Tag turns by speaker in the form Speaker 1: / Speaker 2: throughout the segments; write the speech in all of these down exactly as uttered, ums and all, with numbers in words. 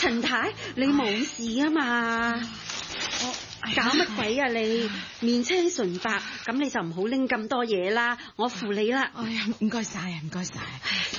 Speaker 1: 陳太，你冇事啊嘛？我搞乜鬼啊你？面青唇白，咁你就唔好拎咁多嘢啦，我扶你啦。
Speaker 2: 哎呀，唔該晒啊，唔該晒。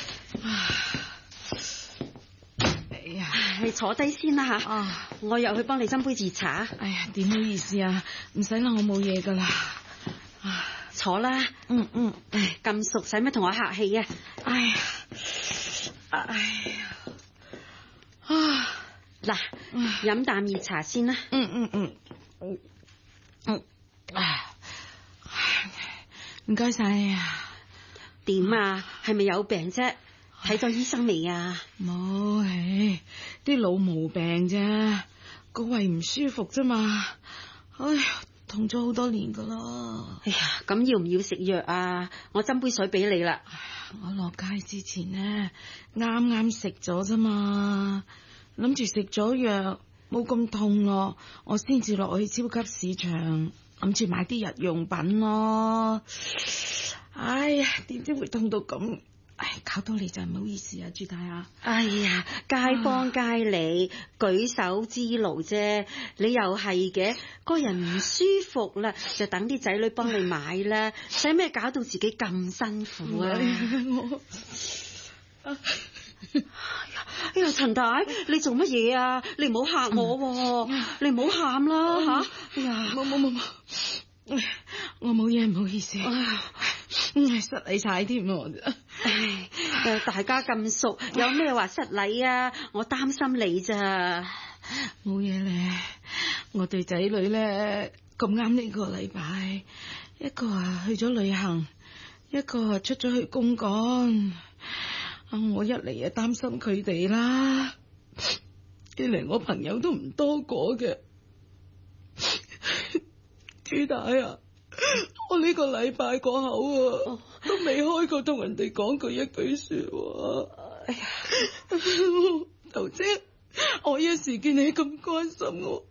Speaker 2: 哎呀，
Speaker 1: 你坐低先啦吓，
Speaker 2: 啊，
Speaker 1: 我又去幫你斟杯熱茶。
Speaker 2: 哎呀，點好意思啊，唔使啦，我冇嘢噶啦。
Speaker 1: 坐啦。
Speaker 2: 嗯嗯，
Speaker 1: 唉，咁熟使乜同我客氣啊？
Speaker 2: 哎呀，哎呀，啊，
Speaker 1: 嗱，飲啖熱茶先啦。
Speaker 2: 嗯嗯嗯嗯嗯，啊，唔該晒啊。
Speaker 1: 點啊？係咪有病啫？睇咗醫生未啊？
Speaker 2: 冇，唉，啲老毛病啫，個胃唔舒服啫嘛。哎呀，痛咗好多年噶啦。
Speaker 1: 哎呀，咁要唔要食藥啊？我斟杯水俾你啦。
Speaker 2: 我落街之前呢，啱啱食咗啫嘛，諗住食咗藥冇咁痛咯，我先至落去超級市場，諗住買啲日用品咯。哎呀，點知會痛到咁？唉，搞到你就唔好意思啊，朱太啊！
Speaker 1: 哎呀，街坊街里，舉手之勞啫，你又係嘅，個人唔舒服啦，就等啲仔女幫你買啦，使咩搞到自己咁辛苦啊？
Speaker 2: 我
Speaker 1: 哎呀，陳太，你做乜嘢啊？你唔好嚇我，你唔好喊啦吓！哎呀，
Speaker 2: 冇冇冇冇，我冇嘢，唔好意思。係失禮晒添喎！
Speaker 1: 唉，大家咁熟，有咩話失禮啊？我擔心你咋。
Speaker 2: 冇嘢咧，我對仔女咧咁啱呢個禮拜，一個啊去咗旅行，一個啊出咗去公幹。我一嚟啊擔心佢哋啦，二嚟我朋友都唔多個嘅。朱大啊！我呢個禮拜個口啊，都未開過同人哋講句一句說話。哎呀，頭姐，我一時見你咁關心我，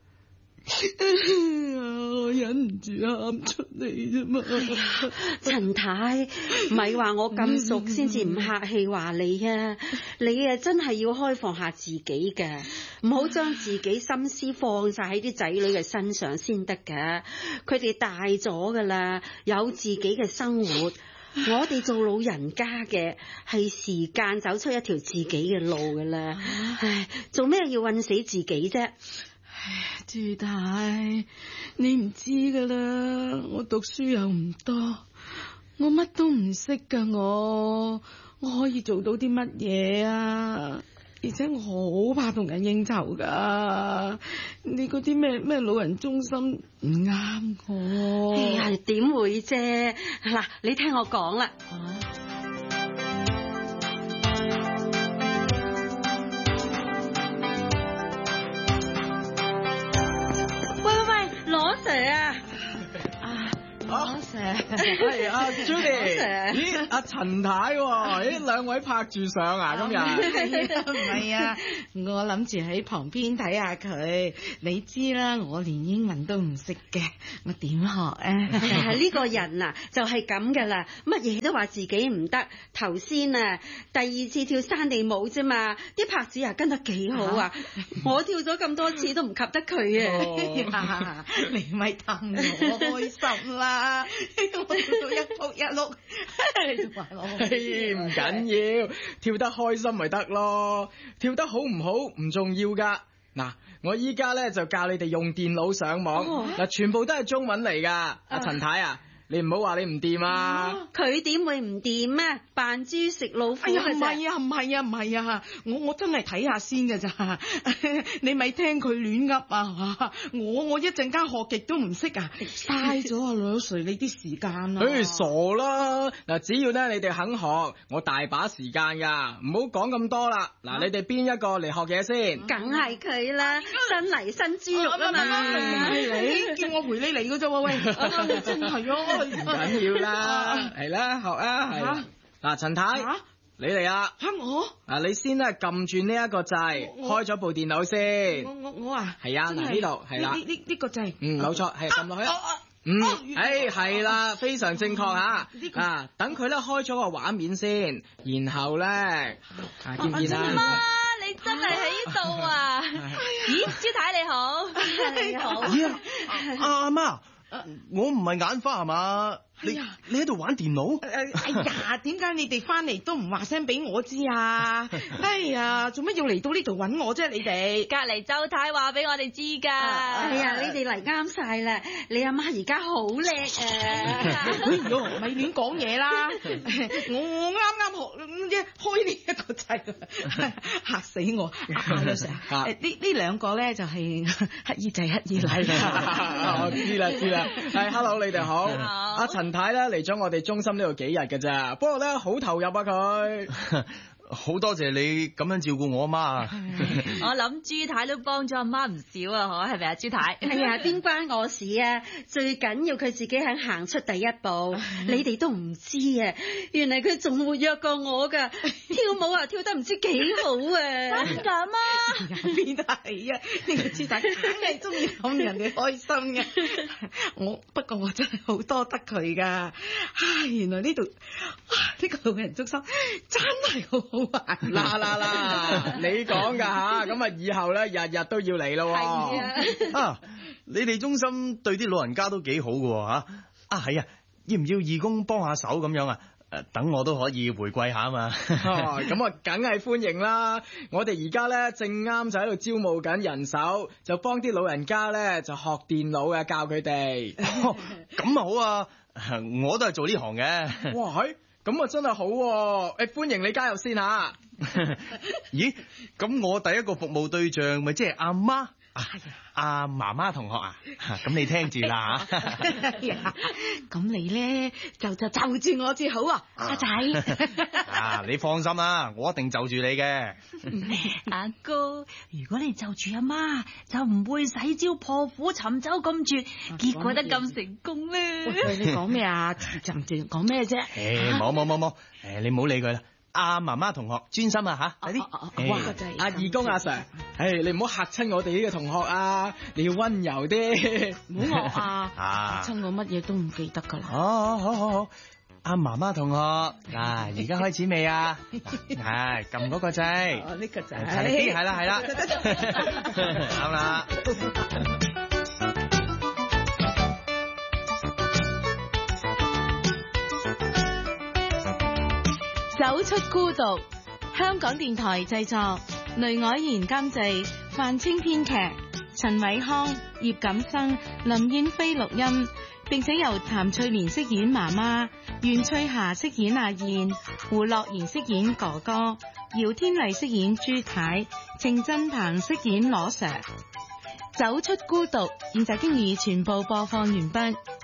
Speaker 2: 我忍唔住喊出嚟啫嘛。
Speaker 1: 陳太，咪話我咁熟先至唔客氣話你啊，你啊真係要開放下自己嘅，唔好將自己心思放晒喺啲仔女嘅身上先得噶。佢哋大咗噶啦，有自己嘅生活。我哋做老人家嘅係時間走出一條自己嘅路噶啦。唉，做咩要困死自己啫？
Speaker 2: 唉，朱太，你唔知噶啦，我讀書又唔多，我乜都唔識噶，我我可以做到啲乜嘢啊？而且我好怕同人應酬噶，你嗰啲咩咩老人中心唔啱我。
Speaker 1: 哎呀，點會啫？嗱，你聽我講啦。
Speaker 2: 啊
Speaker 1: 羅 Sir 啊，
Speaker 2: 啊，羅 Sir，
Speaker 3: 係阿 Judy，咦，阿陳太，咦，兩位拍住上啊，今日
Speaker 2: 唔係啊，我諗住喺旁邊睇下佢，你知啦，我連英文都唔識嘅，我點學啊？
Speaker 1: 係呢個人啊，就係咁噶啦，乜嘢都話自己唔得。頭先啊，第二次跳山地舞啫嘛，啲拍子啊跟得幾好啊，我跳咗咁多次都唔及得佢啊。
Speaker 2: 你咪氹我開心啦，我跳到一仆一碌，你仲話我
Speaker 3: 唔緊要，跳得開心咪得咯，跳得好唔好唔重要噶。嗱，我依家咧就教你哋用電腦上網，嗱、哦，全部都係中文嚟噶。阿陳太啊，你唔好話你唔掂啊！
Speaker 1: 佢點會唔掂啊？扮豬食老虎。
Speaker 2: 哎呀，唔係啊，唔係啊，唔係啊，我我真係睇下先㗎咋，你咪聽佢亂噏啊！我我一陣間學極都唔識啊，嘥咗啊老 Sir 你啲時間啊！
Speaker 3: 誒，傻啦！嗱，只要咧你哋肯學，我大把時間噶，唔好講咁多啦。嗱、啊，你哋邊一個嚟學嘢先？
Speaker 1: 梗係佢啦，新嚟新豬肉啊嘛！
Speaker 2: 你叫我回你嚟㗎啫喎，喂，真係啊！
Speaker 3: 唔緊要啦，係啦，學啊，係。嗱，陳太，你嚟啊！
Speaker 2: 吓我？
Speaker 3: 嗱，你先咧撳住呢一個掣，開咗部電腦先。
Speaker 2: 我我我啊，
Speaker 3: 係啊，嗱呢度係啦，
Speaker 2: 呢呢呢個掣，
Speaker 3: 嗯，冇錯，係撳落去。嗯，誒係啦，非常正確吓。啊，等佢咧開咗個畫面先，然後咧，啊見唔見啊？
Speaker 4: 你真係喺度啊！ 咦，朱太你好，
Speaker 1: 你好。
Speaker 5: 咦啊，阿阿媽，我唔係眼花係嘛？你
Speaker 2: 哎呀
Speaker 5: 你喺度玩電腦？
Speaker 2: 誒哎呀，點解你哋翻嚟都唔話聲俾我知啊？哎呀，做乜要嚟到呢度揾我啫？你哋
Speaker 4: 隔離周太話俾我哋知㗎。
Speaker 1: 哎呀，你哋嚟啱晒啦！你阿媽而家好叻啊！
Speaker 2: 哎呦，咪亂講嘢啦！我我啱啱學一開呢一個掣，嚇死我！阿老 Sir，誒呢呢兩個咧就係乞兒仔乞兒禮。
Speaker 3: 我知啦知啦，係 hello 你哋好，
Speaker 4: 好
Speaker 3: 阿陳太咧嚟咗我哋中心呢度幾日㗎咋，不過咧好投入啊佢。
Speaker 5: 好多謝你咁樣照顧我阿媽啊！
Speaker 4: 我諗朱太都幫咗阿媽唔少啊，嗬，係咪啊，朱太？
Speaker 1: 哎呀，邊關我事啊！最緊要佢自己肯行出第一步，你哋都唔知啊！原來佢仲活躍過我㗎，跳舞啊跳得唔知幾好啊！
Speaker 4: 真㗎媽？
Speaker 2: 邊係啊？呢個豬仔梗係中意氹人哋開心嘅。我不過我真係好多得佢㗎。啊，原來呢度呢個老人中心真係好好玩。
Speaker 3: 啦啦啦，你講㗎吓，咁啊以後咧日日都要嚟咯。
Speaker 1: 係啊，
Speaker 5: 啊，你哋中心對啲老人家都幾好㗎喎嚇。啊係啊，要唔要義工幫下手咁樣啊？誒，等我都可以回饋下啊嘛。
Speaker 3: 哦，咁啊，梗係歡迎啦！我哋而家咧正啱就喺度招募緊人手，就幫啲老人家咧就學電腦啊，教佢哋。
Speaker 5: 哦，咁啊好啊，我都係做呢行嘅。
Speaker 3: 哇，係咁啊，真係好喎！誒，歡迎你加入先嚇。
Speaker 5: 咦，咁我第一個服務對象咪即係阿媽啊，阿媽媽同學啊，咁你聽住啦嚇。
Speaker 2: 咁你咧就就就住我至好啊，阿仔。
Speaker 5: 啊，你放心啦，我一定就住你嘅。
Speaker 4: 阿哥，如果你就住阿媽，就唔會使招破釜沉舟咁絕，結果得咁成功咧。
Speaker 2: 喂，你講咩啊？沉住講咩啫？
Speaker 5: 誒，冇冇冇冇，誒，你唔好理佢啦。阿媽媽同學專心啊嚇，快啲！
Speaker 2: 哇，真係
Speaker 3: 阿義工阿 Sir，誒你唔好嚇親我哋呢個同學啊，你要温柔啲。
Speaker 2: 唔好惡啊！
Speaker 5: 啊，
Speaker 2: 親我乜嘢都唔記得㗎啦。
Speaker 5: 哦，好好好，阿媽媽同學，嗱，而家開始未啊？係撳嗰個掣，
Speaker 2: 哦，呢個就
Speaker 5: 齊力啲，係啦係啦，啱啦。
Speaker 2: 走出孤獨，香港電台製作，雷凱賢監製，范清編劇，陳偉康、葉錦生、林燕飛錄音，並且由譚翠蓮飾演媽媽，袁翠霞飾演阿燕，胡樂賢飾演哥哥，姚天麗飾演朱太，程振鵬飾演羅 Sir。走出孤獨，現在經已全部播放完畢。